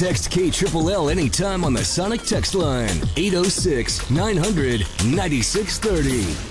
Text KLLL anytime on the Sonic text line, 806-900-9630.